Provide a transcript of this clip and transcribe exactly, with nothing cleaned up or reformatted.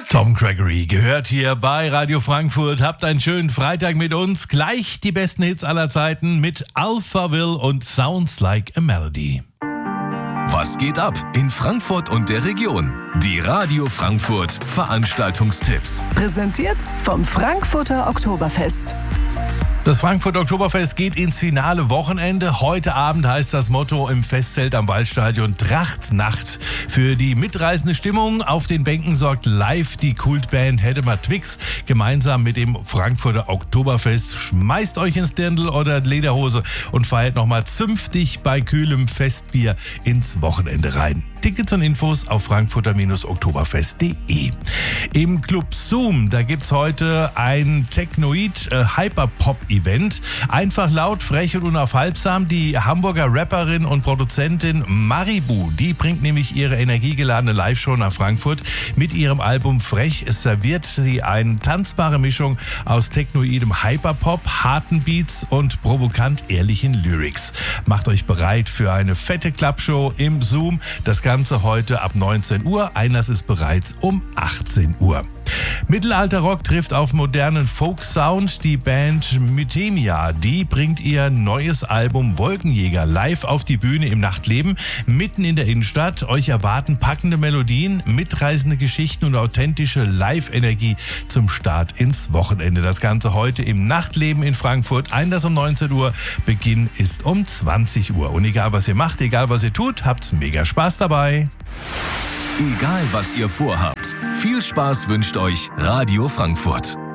Tom Gregory gehört hier bei Radio Frankfurt. Habt einen schönen Freitag mit uns. Gleich die besten Hits aller Zeiten mit Alphaville und Sounds Like a Melody. Was geht ab in Frankfurt und der Region? Die Radio Frankfurt Veranstaltungstipps. Präsentiert vom Frankfurter Oktoberfest. Das Frankfurter Oktoberfest geht ins finale Wochenende. Heute Abend heißt das Motto im Festzelt am Waldstadion Trachtnacht. Für die mitreißende Stimmung auf den Bänken sorgt live die Kultband Hedemar Twix. Gemeinsam mit dem Frankfurter Oktoberfest schmeißt euch ins Dirndl oder Lederhose und feiert nochmal zünftig bei kühlem Festbier ins Wochenende rein. Tickets und Infos auf frankfurter oktoberfest punkt de. Im Club Zoom, da gibt's heute ein Technoid-Hyperpop-Event. Einfach laut, frech und unaufhaltsam. Die Hamburger Rapperin und Produzentin Maribu, die bringt nämlich ihre energiegeladene Live-Show nach Frankfurt. Mit ihrem Album Frech serviert sie eine tanzbare Mischung aus technoidem Hyperpop, harten Beats und provokant ehrlichen Lyrics. Macht euch bereit für eine fette Klappshow im Zoom. Das Ganze heute ab neunzehn Uhr. Einlass ist bereits um achtzehn Uhr. Mittelalterrock trifft auf modernen Folk-Sound. Die Band Mythemia, die bringt ihr neues Album Wolkenjäger live auf die Bühne im Nachtleben, mitten in der Innenstadt. Euch erwarten packende Melodien, mitreißende Geschichten und authentische Live-Energie zum Start ins Wochenende. Das Ganze heute im Nachtleben in Frankfurt. Einlass um neunzehn Uhr, Beginn ist um zwanzig Uhr. Und egal was ihr macht, egal was ihr tut, habt mega Spaß dabei. Egal was ihr vorhabt, viel Spaß wünscht euch Radio Frankfurt.